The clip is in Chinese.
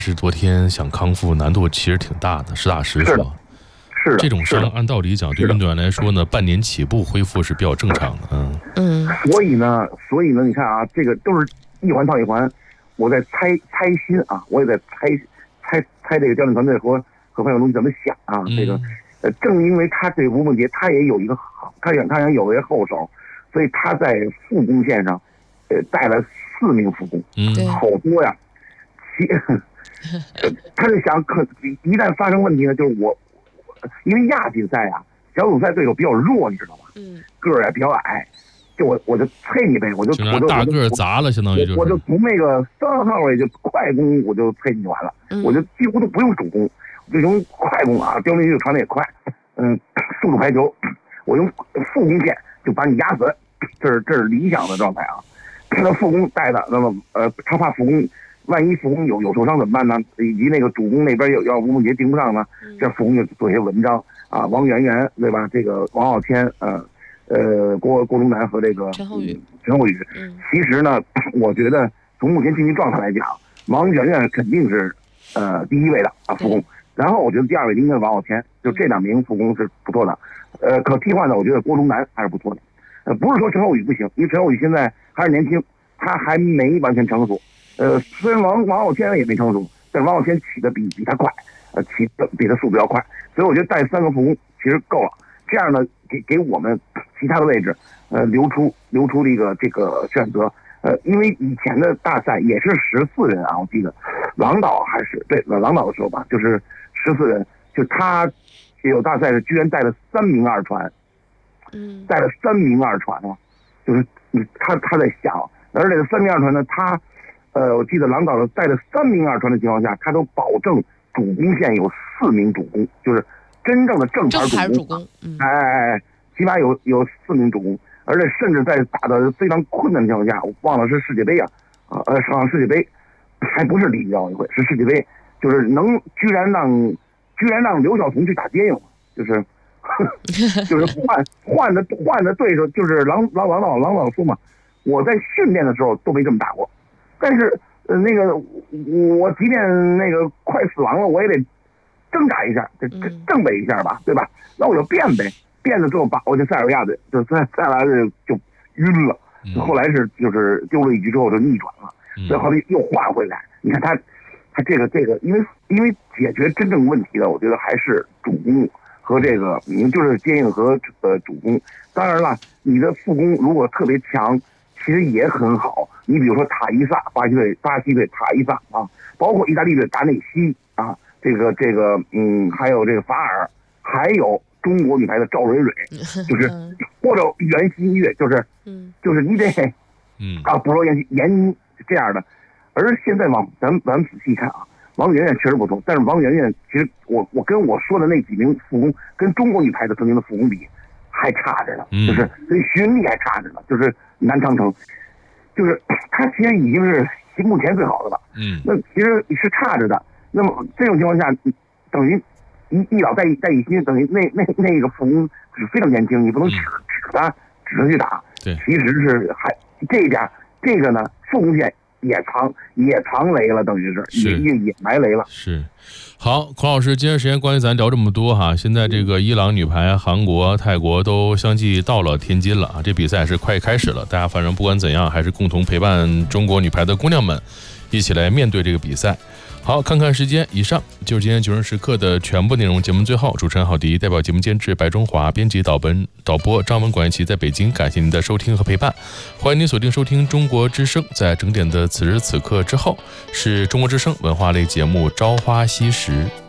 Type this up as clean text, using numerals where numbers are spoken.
是昨天想康复难度其实挺大的，实打实说。 是的， 这种伤按道理讲，对运动员来说呢，半年起步恢复是比较正常的。 所以呢，你看啊，这个都是一环套一环，我在猜心啊，我也在猜这个教练团队和范晓东怎么想啊。这个正因为他对吴梦洁，他也有一个好，他想有一个后手，所以他在副攻线上，带了4名副攻，好多呀。他就想一旦发生问题呢，就是因为亚锦赛啊，小组赛对手比较弱，你知道吗？个儿也比较矮，就我就啐你呗，我就大个砸了，相当于就是我就从那个3号位就快攻，我就啐你就完了，我就几乎都不用主攻，我就用快攻啊，刁民就传的也快，速度排球，我用副攻线就把你压死，这是理想的状态啊。那副攻带的，那么他怕副攻。万一副攻有受伤怎么办呢？以及那个主攻那边要吴梦洁盯不上呢，这副攻就做些文章啊，王媛媛对吧？这个王傲天，郭冬楠和这个陈厚宇。其实呢，我觉得从目前竞技状态来讲，王媛媛肯定是第1位的啊副攻，然后我觉得第2位应该是王傲天，就这2名副攻是不错的。可替换的我觉得郭冬楠还是不错的。不是说陈厚宇不行，因为陈厚宇现在还是年轻，他还没完全成熟。虽然王傲天也没成熟，但王傲天起的比他快，起的比他速度要快，所以我觉得带3个副攻其实够了。这样呢，给我们其他的位置，留出这个选择。因为以前的大赛也是14人啊，我记得郎导还是对郎导的时候吧，就是14人，就他也有大赛是居然带了3名二传，带了3名二传啊，就是他在想，而且3名二传呢，我记得郎导带着3名二传的情况下，他都保证主攻线有4名主攻，就是真正的正牌主攻。起码有4名主攻，而且甚至在打的非常困难的情况下，我忘了是世界杯上世界杯，还不是里约奥运会，是世界杯，就是居然让刘晓彤去打接应，就是换的对手，就是郎导说嘛，我在训练的时候都没这么打过。但是那个我即便那个快死亡了，我也得挣扎一下，正北一下吧，对吧？那我就变呗，变了之后把我这塞尔维亚队就塞拉就晕了，后来就是丢了一局之后就逆转了，所以后来又换回来。你看他这个，因为解决真正问题的，我觉得还是主攻和这个就是接应和主攻。当然了，你的副攻如果特别强，其实也很好。你比如说塔伊萨，巴西队塔伊萨啊，包括意大利队达内西啊，这个还有这个法尔，还有中国女排的赵蕊蕊，就是或者袁心玥，就是你得不说闫妮这样的。而现在咱们仔细看啊，王媛媛确实不错，但是王媛媛其实我跟我说的那几名副攻跟中国女排的曾经的副攻比还差着呢，就是所以徐云丽还差着呢，就是南长城。就是他其实已经是目前最好的了，那其实是差着的。那么这种情况下，等于一老带一新，等于那个副攻是非常年轻，你不能指着去打。 对， 其实是还这个呢，副攻线也藏雷了，等于是也埋雷了。 是，好，孔老师，今天时间关系咱聊这么多哈。现在这个伊朗女排、韩国、泰国都相继到了天津了啊，这比赛是快开始了。大家反正不管怎样，还是共同陪伴中国女排的姑娘们，一起来面对这个比赛。好，看看时间，以上就是今天9时时刻的全部内容。节目最后，主持人郝迪代表节目监制白中华，编辑导播张文、管一奇在北京，感谢您的收听和陪伴。欢迎您锁定收听中国之声，在整点的此时此刻之后，是中国之声文化类节目《朝花夕拾》。